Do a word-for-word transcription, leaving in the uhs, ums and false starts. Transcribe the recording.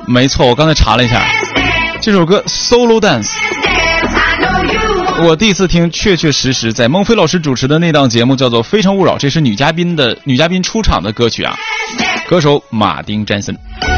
没错，我刚才查了一下，这首歌 Solo Dance， 我第一次听，确确实实在孟非老师主持的那档节目叫做《非诚勿扰》，这是女嘉宾的女嘉宾出场的歌曲啊，歌手马丁·詹森。